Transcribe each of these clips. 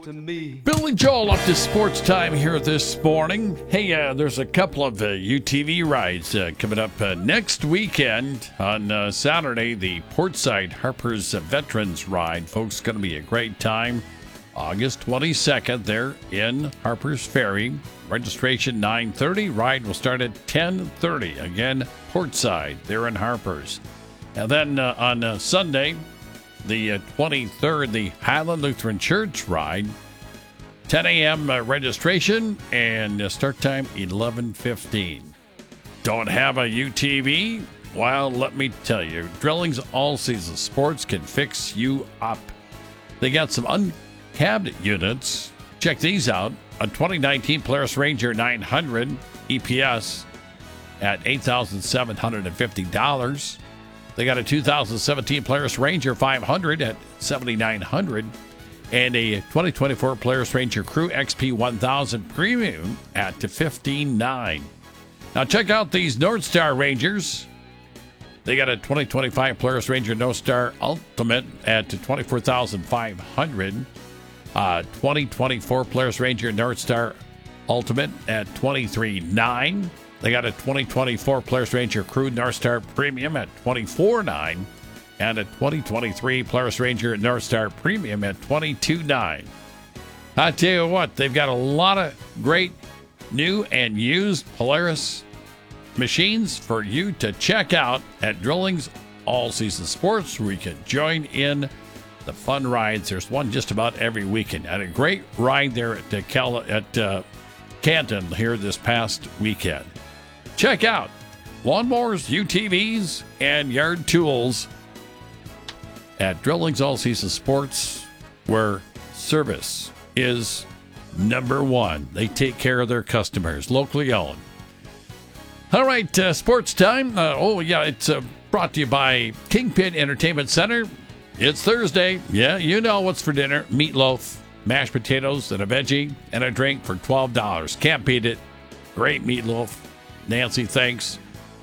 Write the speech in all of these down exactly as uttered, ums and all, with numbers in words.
to me. Billy Joel up to sports time here this morning. Hey, uh, there's a couple of uh, U T V rides uh, coming up uh, next weekend. On uh, Saturday, the Portside Harper's uh, Veterans Ride. Folks, going to be a great time. August twenty-second, there in Harper's Ferry. Registration nine thirty. Ride will start at ten thirty. Again, Portside, there in Harper's. And then uh, on uh, Sunday, the uh, twenty-third, the Highland Lutheran Church Ride. ten a.m. Uh, registration and uh, start time eleven fifteen. Don't have a U T V? Well, let me tell you, Drilling's all-season sports can fix you up. They got some uncabbed units. Check these out. A twenty nineteen Polaris Ranger nine hundred E P S at eight thousand seven hundred fifty dollars. They got a two thousand seventeen Polaris Ranger five hundred at seven thousand nine hundred dollars and a twenty twenty-four Polaris Ranger Crew X P one thousand Premium at fifteen thousand nine hundred dollars. Now check out these Northstar Rangers. They got a twenty twenty-five Polaris Ranger Northstar Ultimate at twenty-four thousand five hundred dollars. Uh, twenty twenty-four Polaris Ranger Northstar Ultimate at twenty-three thousand nine hundred dollars. They got a twenty twenty-four Polaris Ranger Crew Northstar Premium at twenty-four thousand nine hundred dollars and a twenty twenty-three Polaris Ranger Northstar Premium at twenty-two thousand nine hundred dollars. I tell you what, they've got a lot of great new and used Polaris machines for you to check out at Drilling's All Season Sports, where you can join in the fun rides. There's one just about every weekend. And a great ride there at, uh, Cal- at uh, Canton here this past weekend. Check out lawnmowers, U T Vs, and yard tools at Drilling's All Season Sports, where service is number one. They take care of their customers, locally owned. All right, uh, sports time. Uh, oh, yeah, it's uh, brought to you by Kingpin Entertainment Center. It's Thursday. Yeah, you know what's for dinner. Meatloaf, mashed potatoes, and a veggie, and a drink for twelve dollars. Can't beat it. Great meatloaf. Nancy, thanks.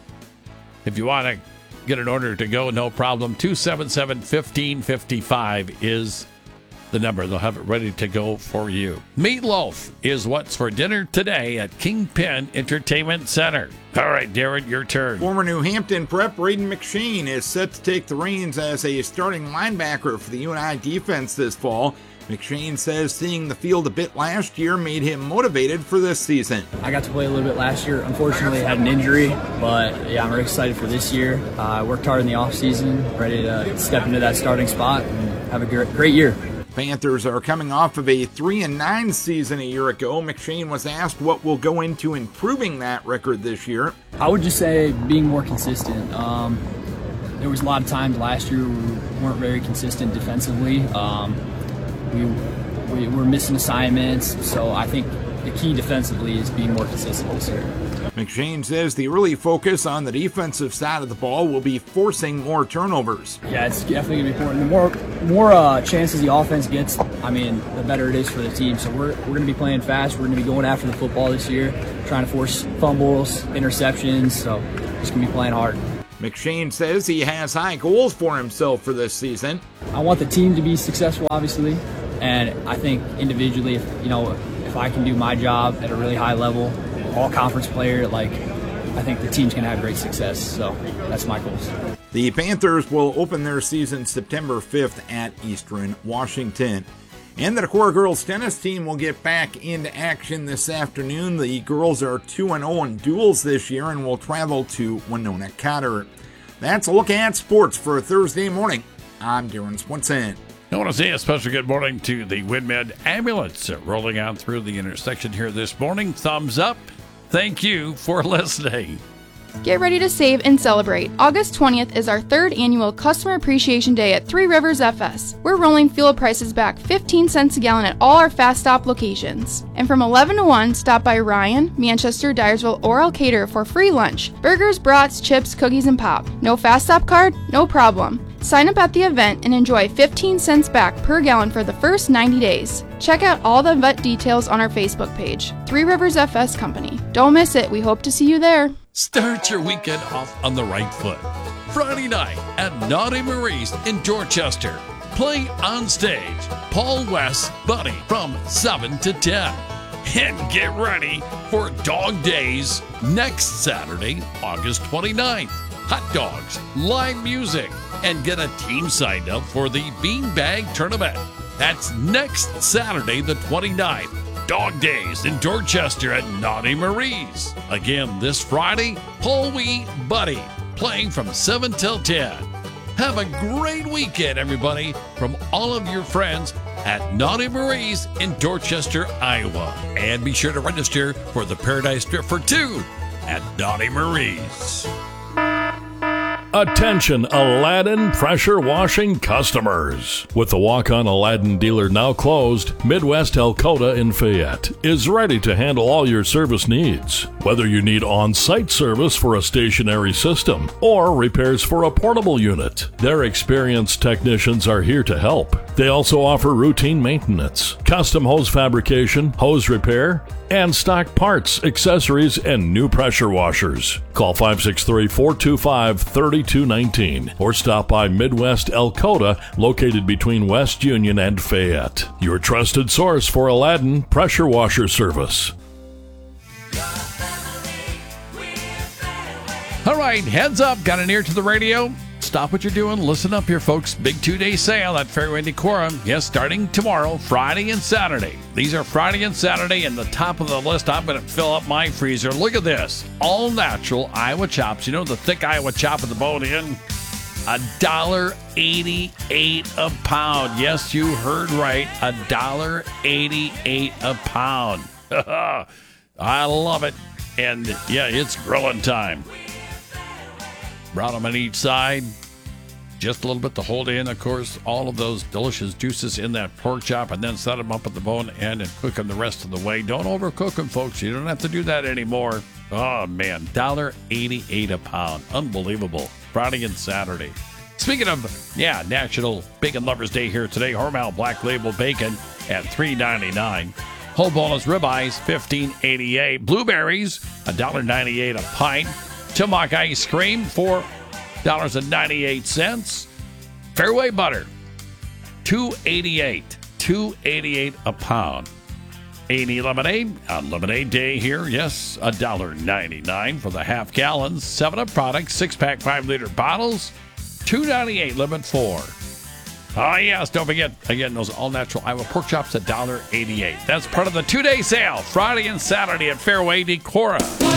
If you want to get an order to go, no problem. two seven seven, one five five five is the number. They'll have it ready to go for you. Meatloaf is what's for dinner today at Kingpin Entertainment Center. All right, Darren, your turn. Former New Hampton prep Braden McShane is set to take the reins as a starting linebacker for the U N I defense this fall. McShane says seeing the field a bit last year made him motivated for this season. I got to play a little bit last year. Unfortunately, I had an injury, but yeah, I'm very excited for this year. Uh, I worked hard in the offseason, ready to step into that starting spot and have a great, great year. Panthers are coming off of a three and nine season a year ago. McShane was asked what will go into improving that record this year. I would just say being more consistent. Um, there was a lot of times last year we weren't very consistent defensively. Um, we, we were missing assignments, so I think the key defensively is being more consistent this year. McShane says the early focus on the defensive side of the ball will be forcing more turnovers. Yeah, it's definitely going to be important. The more more uh, chances the offense gets, I mean, the better it is for the team. So we're, we're going to be playing fast. We're going to be going after the football this year, trying to force fumbles, interceptions. So just going to be playing hard. McShane says he has high goals for himself for this season. I want the team to be successful, obviously, and I think individually, if, you know, if I can do my job at a really high level, all-conference player, like, I think the team's going to have great success. So that's my goals. The Panthers will open their season September fifth at Eastern Washington. And the Decorah girls tennis team will get back into action this afternoon. The girls are two and oh in duels this year and will travel to Winona Cotter. That's a look at sports for Thursday morning. I'm Darren Swinson. I want to say a special good morning to the WinMed ambulance rolling out through the intersection here this morning. Thumbs up. Thank you for listening. Get ready to save and celebrate. August twentieth is our third annual Customer Appreciation Day at Three Rivers F S. We're rolling fuel prices back fifteen cents a gallon at all our Fast Stop locations. And from eleven to one, stop by Ryan, Manchester, Dyersville, or Elkader for free lunch. Burgers, brats, chips, cookies, and pop. No Fast Stop card? No problem. Sign up at the event and enjoy fifteen cents back per gallon for the first ninety days. Check out all the event details on our Facebook page, Three Rivers F S Company. Don't miss it. We hope to see you there. Start your weekend off on the right foot. Friday night at Naughty Marie's in Dorchester. Play on stage, Paul West Buddy from seven to ten. And get ready for Dog Days next Saturday, August twenty-ninth. Hot dogs, live music, and get a team signed up for the Beanbag Tournament. That's next Saturday, the twenty-ninth. Dog Days in Dorchester at Naughty Marie's. Again, this Friday, Paul Wee Buddy playing from seven till ten. Have a great weekend, everybody, from all of your friends at Naughty Marie's in Dorchester, Iowa. And be sure to register for the Paradise Trip for two at Naughty Marie's. Attention Aladdin pressure washing customers. With the walk-on Aladdin dealer now closed, Midwest Elkota in Fayette is ready to handle all your service needs. Whether you need on-site service for a stationary system or repairs for a portable unit, their experienced technicians are here to help. They also offer routine maintenance, custom hose fabrication, hose repair, and stock parts, accessories, and new pressure washers. Call five six three, four two five, three two one nine or stop by Midwest Elkota, located between West Union and Fayette. Your trusted source for Aladdin pressure washer service. All right, heads up. Got an ear to the radio? Stop what you're doing. Listen up here, folks. Big two-day sale at Fairway Decorum. Yes, starting tomorrow, Friday and Saturday. These are Friday and Saturday, and the top of the list, I'm going to fill up my freezer. Look at this. All natural Iowa chops. You know the thick Iowa chop with the bone in? one dollar eighty-eight a pound. Yes, you heard right. one dollar eighty-eight a pound. I love it. And, yeah, it's grilling time. Brought them on each side. Just a little bit to hold in, of course, all of those delicious juices in that pork chop, and then set them up at the bone end and cook them the rest of the way. Don't overcook them, folks. You don't have to do that anymore. Oh, man. one dollar eighty-eight a pound. Unbelievable. Friday and Saturday. Speaking of, yeah, National Bacon Lovers Day here today, Hormel Black Label Bacon at three ninety-nine. Whole boneless ribeyes, fifteen eighty-eight. Blueberries, one dollar ninety-eight a pint. Tillamook ice cream, four dollars and ninety-eight cents. Fairway butter, two eighty-eight. two eighty-eight a pound. A and E lemonade on Lemonade Day here. Yes, one dollar ninety-nine for the half gallons. seven up products, six-pack, five-liter bottles, two ninety-eight limit four. Oh, yes, don't forget, again, those all-natural Iowa pork chops, one dollar eighty-eight. That's part of the two-day sale, Friday and Saturday at Fairway Decorum.